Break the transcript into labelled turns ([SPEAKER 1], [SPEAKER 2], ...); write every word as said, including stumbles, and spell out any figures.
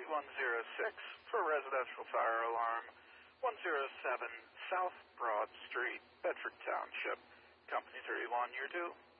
[SPEAKER 1] one zero six for residential fire alarm, one zero seven South Broad Street, Bedford Township. Company thirty-one, you're due.